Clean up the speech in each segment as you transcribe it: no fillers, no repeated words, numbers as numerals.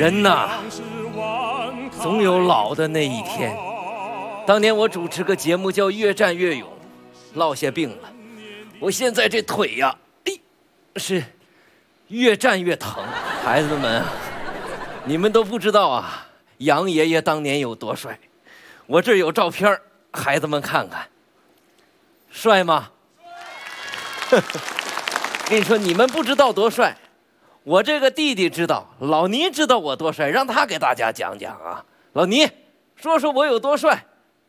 人呐，总有老的那一天。当年我主持个节目叫《越战越勇》，落下病了，我现在这腿呀，是越战越疼。孩子们，你们都不知道啊，杨爷爷当年有多帅。我这儿有照片，孩子们看看，帅吗？跟你说，你们不知道多帅，我这个弟弟知道，老倪知道我多帅，让他给大家讲讲啊。老倪，说说我有多帅。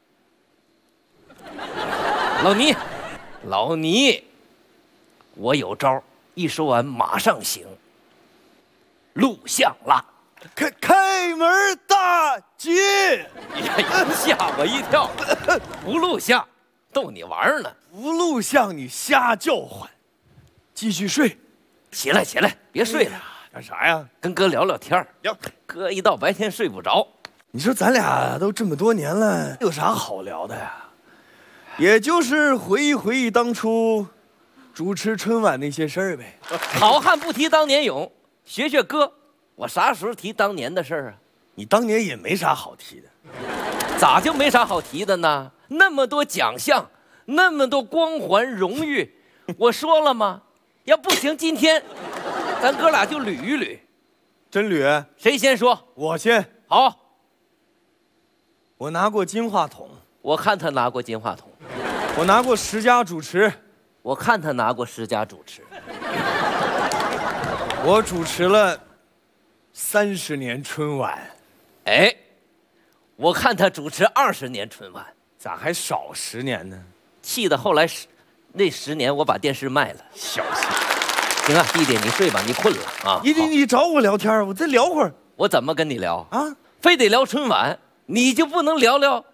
老倪，我有招，一说完马上行。录像啦！ 开门大吉！ 呀，吓我一跳！不录像，逗你玩呢。 不录像你瞎叫唤，继续睡。 起来，别睡了。 干啥呀？ 跟哥聊聊天聊。 哥一到白天睡不着。 你说咱俩都这么多年了，有啥好聊的呀？也就是回忆回忆当初主持春晚那些事儿呗。 好汉不提当年勇，学学哥，我啥时候提当年的事儿啊？ 你当年也没啥好提的。 咋就没啥好提的呢？那么多奖项，那么多光环荣誉，我说了吗？要不行，今天咱哥俩就捋一捋。 真捋？ 谁先说？ 我先。 好。 我拿过金话筒。 我看他拿过金话筒。 我拿过10佳主持。 我看他拿过10佳主持。 我主持了30年春晚。 哎，我看他主持20年春晚。 咋还少10年呢？ 气得后来那10年我把电视卖了。 小心。 行啊，弟弟你睡吧，你困了啊。 你找我聊天，我再聊会儿。 我怎么跟你聊啊？ 非得聊春晚，你就不能聊聊